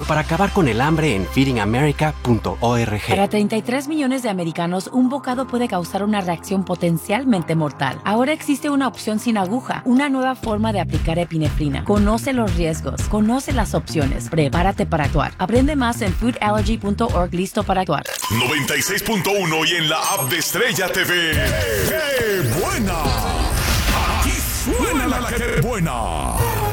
para acabar con el hambre en feedingamerica.org. Para 33 millones de americanos, un bocado puede causar una reacción potencialmente mortal. Ahora existe una opción sin aguja, una nueva forma de aplicar epinefrina. Conoce los riesgos, conoce las opciones, prepárate para actuar. Aprende más en foodallergy.org. Listo para actuar. 96.1 y en la app de Estrella TV. ¡Qué buena! Aquí suena la que buena.